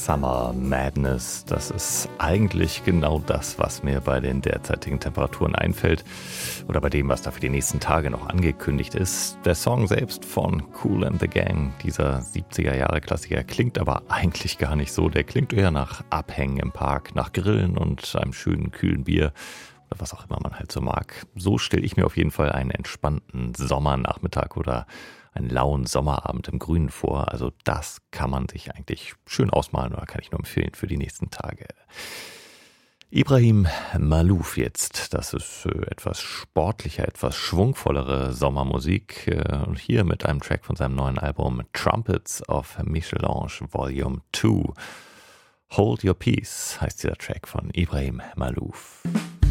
Summer Madness, das ist eigentlich genau das, was mir bei den derzeitigen Temperaturen einfällt oder bei dem, was da für die nächsten Tage noch angekündigt ist. Der Song selbst von Kool and the Gang, dieser 70er-Jahre-Klassiker, klingt aber eigentlich gar nicht so. Der klingt eher nach Abhängen im Park, nach Grillen und einem schönen, kühlen Bier oder was auch immer man halt so mag. So stelle ich mir auf jeden Fall einen entspannten Sommernachmittag oder einen lauen Sommerabend im Grünen vor. Also das kann man sich eigentlich schön ausmalen oder kann ich nur empfehlen für die nächsten Tage. Ibrahim Maalouf jetzt. Das ist etwas sportlicher, etwas schwungvollere Sommermusik. Und hier mit einem Track von seinem neuen Album Trumpets of Michelange Volume 2. Hold Your Peace heißt dieser Track von Ibrahim Maalouf.